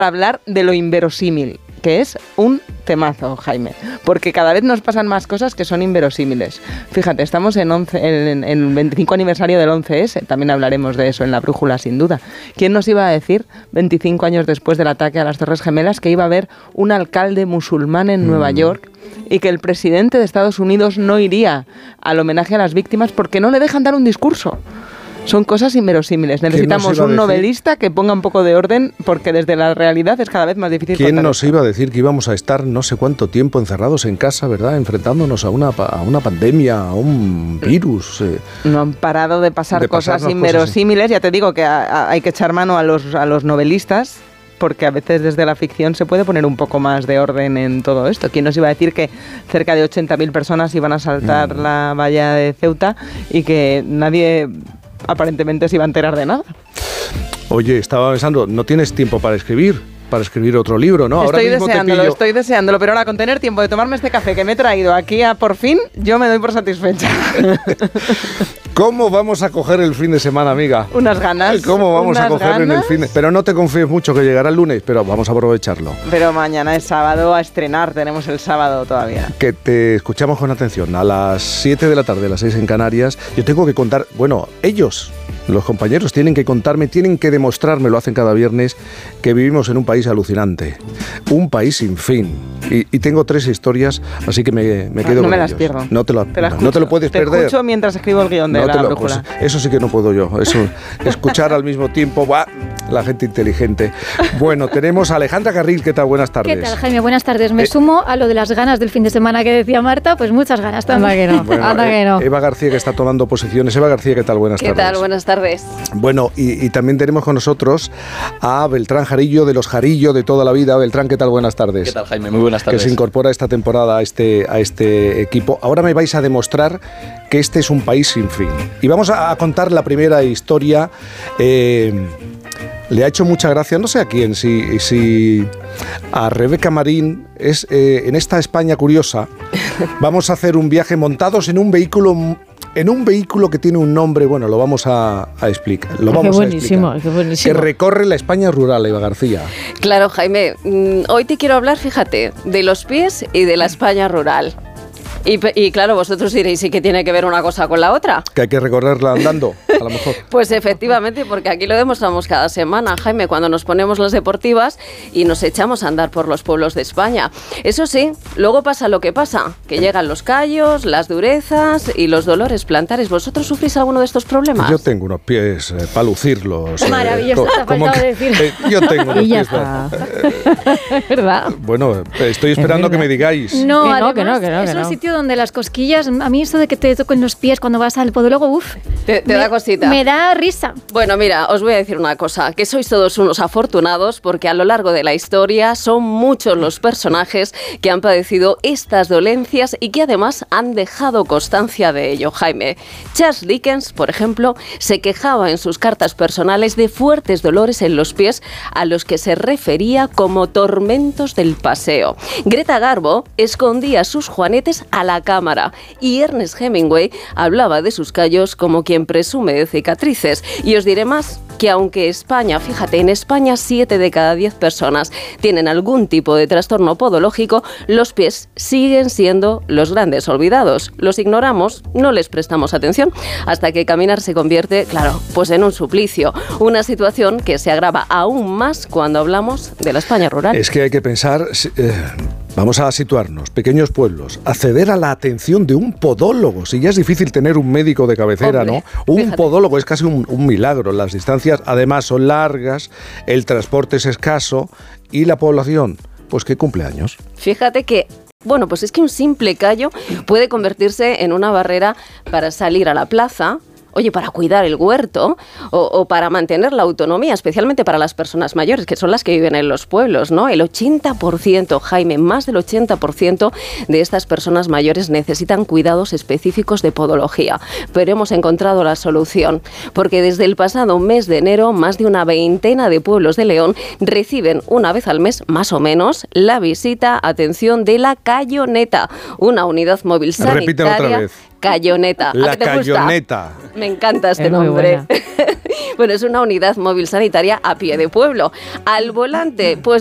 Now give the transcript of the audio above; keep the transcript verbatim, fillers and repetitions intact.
hablar de lo inverosímil, que es un temazo, Jaime, porque cada vez nos pasan más cosas que son inverosímiles. Fíjate, estamos en, once, en, en el veinticinco aniversario del once ese, también hablaremos de eso en La Brújula, sin duda. ¿Quién nos iba a decir, veinticinco años después del ataque a las Torres Gemelas, que iba a haber un alcalde musulmán en mm. Nueva York y que el presidente de Estados Unidos no iría al homenaje a las víctimas porque no le dejan dar un discurso? Son cosas inverosímiles. Necesitamos un novelista que ponga un poco de orden, porque desde la realidad es cada vez más difícil. ¿Quién nos esto? iba a decir que íbamos a estar no sé cuánto tiempo encerrados en casa, verdad? Enfrentándonos a una, a una pandemia, a un virus. Eh, no han parado de pasar de cosas inverosímiles. Cosas. Ya te digo que a, a, hay que echar mano a los, a los novelistas, porque a veces desde la ficción se puede poner un poco más de orden en todo esto. ¿Quién nos iba a decir que cerca de ochenta mil personas iban a saltar mm. la valla de Ceuta y que nadie aparentemente se iba a enterar de nada? Oye, estaba pensando, ¿no tienes tiempo para escribir? Para escribir otro libro, ¿no? Estoy ahora mismo deseándolo, te pillo... estoy deseándolo, pero ahora con tener tiempo de tomarme este café que me he traído aquí a por fin, yo me doy por satisfecha. ¿Cómo vamos a coger el fin de semana, amiga? Unas ganas. ¿Cómo vamos unas a coger ganas? en el fin de... Pero no te confíes mucho que llegará el lunes, pero vamos a aprovecharlo. Pero mañana es sábado, a estrenar, tenemos el sábado todavía. Que te escuchamos con atención. A las siete de la tarde, a las seis en Canarias, yo tengo que contar, bueno, ellos... Los compañeros tienen que contarme, tienen que demostrarme, lo hacen cada viernes, que vivimos en un país alucinante, un país sin fin. Y, y tengo tres historias, así que me, me quedo no con me ellos. las pierdo. No te, lo, te las no, no te lo puedes te perder. Te escucho mientras escribo el guión de no La lo, Brújula. Pues, eso sí que no puedo yo. Eso, escuchar al mismo tiempo, ¡buah! La gente inteligente. Bueno, tenemos a Alejandra Carril. ¿Qué tal? Buenas tardes. ¿Qué tal, Jaime? Buenas tardes. Me eh, sumo a lo de las ganas del fin de semana que decía Marta, pues muchas ganas también. Anda que no. Bueno, Anda que no. Eva García, que está tomando posiciones. Eva García, ¿qué tal? Buenas ¿Qué tardes. ¿Qué tal? Buenas tardes. Bueno, y, y también tenemos con nosotros a Beltrán Jarillo, de los Jarillo de toda la vida. Beltrán, ¿qué tal? Buenas tardes. ¿Qué tal, Jaime? Muy buenas tardes. Que se incorpora esta temporada a este, a este equipo. Ahora me vais a demostrar que este es un país sin fin. Y vamos a, a contar la primera historia. Eh, le ha hecho mucha gracia, no sé a quién, si, si a Rebeca Marín, es, eh, en esta España curiosa, vamos a hacer un viaje montados en un vehículo... En un vehículo que tiene un nombre, bueno, lo vamos a, a explicar. Lo vamos qué buenísimo, a explicar. Qué buenísimo. Que recorre la España rural, Eva García. Claro, Jaime. Hoy te quiero hablar, fíjate, de los pies y de la España rural. Y, y claro, vosotros diréis, ¿y qué tiene que ver una cosa con la otra? Que hay que recorrerla andando, a lo mejor. Pues efectivamente, porque aquí lo demostramos cada semana, Jaime, cuando nos ponemos las deportivas y nos echamos a andar por los pueblos de España. Eso sí, luego pasa lo que pasa, que llegan los callos, las durezas y los dolores plantares. ¿Vosotros sufrís alguno de estos problemas? Yo tengo unos pies eh, para lucirlos. Maravilloso, eh, te ha faltado decir. Eh, yo tengo unos y ya pies está. para, ¿Verdad? Bueno, estoy esperando que me digáis. No, que no, además, que no, que no, es que un no. sitio donde las cosquillas, a mí esto de que te toquen los pies cuando vas al podólogo, uff, te, te me, da cosita. Me da risa. Bueno, mira, os voy a decir una cosa, que sois todos unos afortunados porque a lo largo de la historia son muchos los personajes que han padecido estas dolencias y que además han dejado constancia de ello, Jaime. Charles Dickens, por ejemplo, se quejaba en sus cartas personales de fuertes dolores en los pies a los que se refería como tormentos del paseo. Greta Garbo escondía sus juanetes a la cámara y Ernest Hemingway hablaba de sus callos como quien presume de cicatrices. Y os diré más, que aunque España, fíjate, en España siete de cada diez personas tienen algún tipo de trastorno podológico, los pies siguen siendo los grandes olvidados. Los ignoramos, no les prestamos atención, hasta que caminar se convierte, claro, pues en un suplicio. Una situación que se agrava aún más cuando hablamos de la España rural. Es que hay que pensar... Eh, Vamos a situarnos, pequeños pueblos, acceder a la atención de un podólogo. Si ya es difícil tener un médico de cabecera, Hombre, ¿no? Un fíjate. podólogo es casi un, un milagro. Las distancias además son largas, el transporte es escaso y la población, pues que cumple años. Fíjate que... Bueno, pues es que un simple callo puede convertirse en una barrera para salir a la plaza, oye, para cuidar el huerto o, o para mantener la autonomía, especialmente para las personas mayores, que son las que viven en los pueblos, ¿no? El ochenta por ciento, Jaime, más del ochenta por ciento de estas personas mayores necesitan cuidados específicos de podología. Pero hemos encontrado la solución, porque desde el pasado mes de enero, más de una veintena de pueblos de León reciben una vez al mes, más o menos, la visita, atención, de la Cayoneta, una unidad móvil sanitaria. Repítelo otra vez. Cayoneta. La ¿A qué te Cayoneta. gusta? Me encanta este es nombre. Bueno, es una unidad móvil sanitaria a pie de pueblo. Al volante, pues